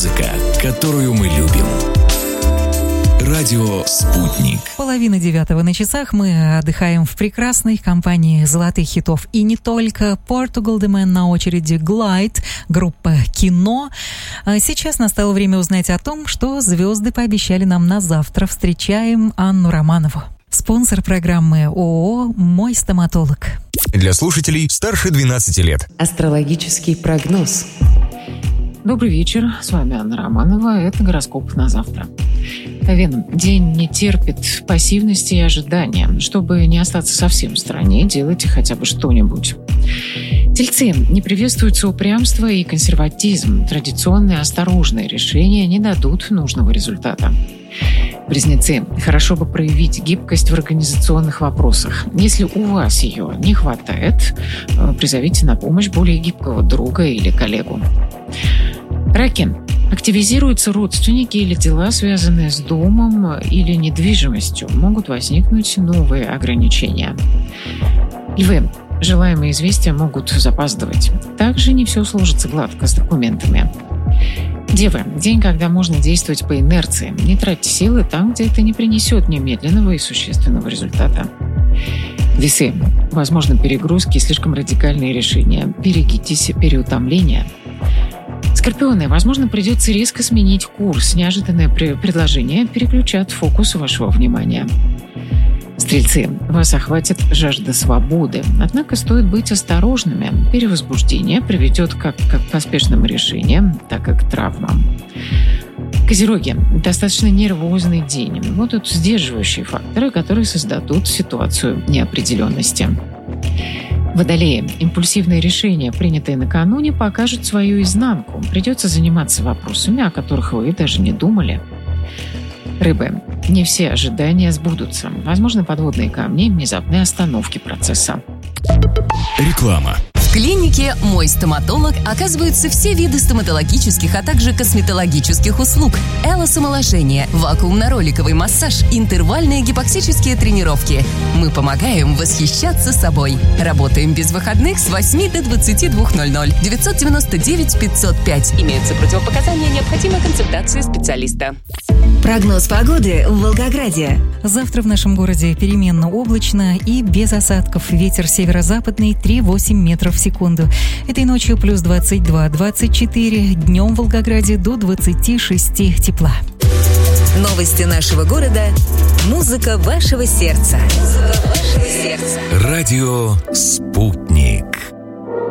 Музыка, которую мы любим. Радио «Спутник». 8:30 на часах. Мы отдыхаем в прекрасной компании золотых хитов. И не только. Portugal The Man на очереди, Glide, группа «Кино». Сейчас настало время узнать о том, что звезды пообещали нам на завтра. Встречаем Анну Романову. Спонсор программы ООО «Мой стоматолог». Для слушателей старше 12 лет. Астрологический прогноз. Добрый вечер, с вами Анна Романова, это гороскоп на завтра. Овен, день не терпит пассивности и ожидания. Чтобы не остаться совсем в стороне, делайте хотя бы что-нибудь. Тельцы, не приветствуется упрямство и консерватизм. Традиционные осторожные решения не дадут нужного результата. Близнецы, хорошо бы проявить гибкость в организационных вопросах. Если у вас ее не хватает, призовите на помощь более гибкого друга или коллегу. Раки, активизируются родственники или дела, связанные с домом или недвижимостью. Могут возникнуть новые ограничения. Львы, желаемые известия могут запаздывать. Также не все сложится гладко с документами. Девы, день, когда можно действовать по инерции. Не тратьте силы там, где это не принесет немедленного и существенного результата. Весы, возможно, перегрузки и слишком радикальные решения. Берегитесь переутомления. Скорпионы, возможно, придется резко сменить курс. Неожиданное предложение переключат фокус вашего внимания. Стрельцы, вас охватит жажда свободы. Однако стоит быть осторожными. Перевозбуждение приведет как к поспешным решениям, так и к травмам. Козероги, достаточно нервозный день. Будут сдерживающие факторы, которые создадут ситуацию неопределенности. Водолеи, импульсивные решения, принятые накануне, покажут свою изнанку. Придется заниматься вопросами, о которых вы даже не думали. Рыбы, не все ожидания сбудутся. Возможны подводные камни и внезапные остановки процесса. Реклама. В клинике «Мой стоматолог» оказываются все виды стоматологических, а также косметологических услуг. Элосомоложение, вакуумно-роликовый массаж, интервальные гипоксические тренировки. Мы помогаем восхищаться собой. Работаем без выходных с 8 до 22:00. 999 505. Имеются противопоказания, необходима консультация специалиста. Прогноз погоды в Волгограде. Завтра в нашем городе переменно облачно и без осадков. Ветер северо-западный 3,8 метров в секунду. Этой ночью плюс 22-24. Днем в Волгограде до 26 тепла. Новости нашего города. Музыка вашего сердца. Радио «Спутник».